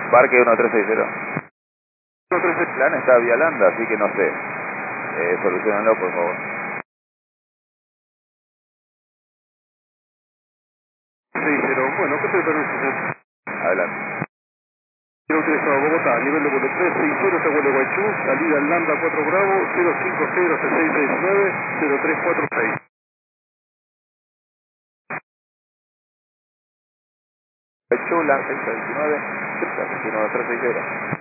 Parque 1360. 1360. El plan está vía Landa, así que no sé. Solucionenlo, por favor. 60, bueno, ¿qué te parece? Adelante. Quiero que a Bogotá, nivel de vuelo 360, Tahuele Guaychú, salida al Lambda 4 Bravo, 050-6669-0346. Chula, 629, 360.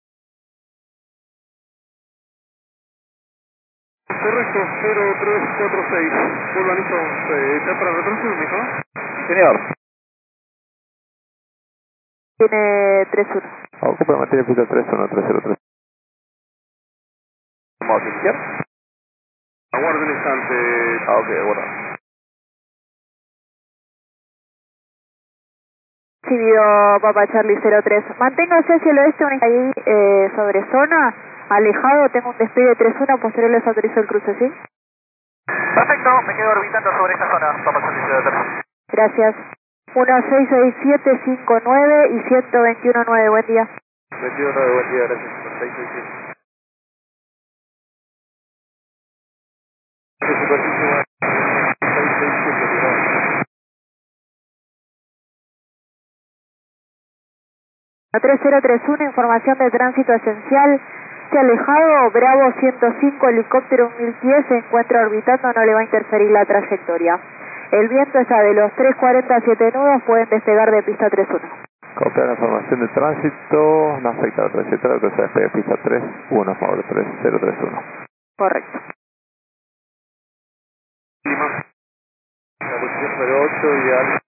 Correcto, 0346. Vuelvan listo, ¿está para retransferir, mijo? Señor. Tiene 3-1. Ocupa materia pista 31303. ¿Vamos a iniciar? Aguarden un instante. Ok, bueno. Recibido Papa Charlie 03. Manténgase hacia el oeste, ahí sobre zona, alejado, tengo un despegue 3-1, posterior les autorizo el cruce, ¿sí? Perfecto, me quedo orbitando sobre esta zona, Papa Charlie 03. Gracias. 166759 y 1219, buen día. 21, buen día, gracias. 667. Superficie 667, 3031, información de tránsito esencial. Se ha alejado, Bravo 105, helicóptero 1010, se encuentra orbitando, no le va a interferir la trayectoria. El viento está de los 340 a 7 nudos, pueden despegar de pista 31. Copia la información de tránsito, no afecta a la trayectoria, que se despegue pista 31, favor 3031. Correcto. Lima. La posición número 8 y al